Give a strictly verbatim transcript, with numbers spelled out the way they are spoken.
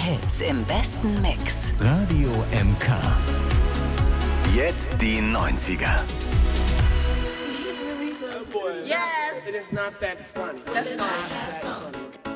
Hits im besten Mix. Radio M K. Jetzt die neunziger. Yes! It is not that funny. That's fine.